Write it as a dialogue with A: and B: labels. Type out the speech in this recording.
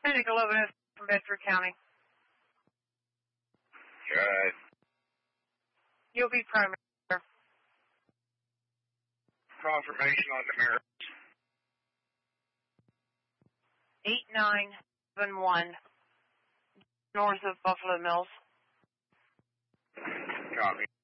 A: Nicola from Bedford County.
B: Good.
A: You'll be primary.
B: Confirmation on the mirrors.
A: 8971 north of Buffalo Mills.
B: Copy.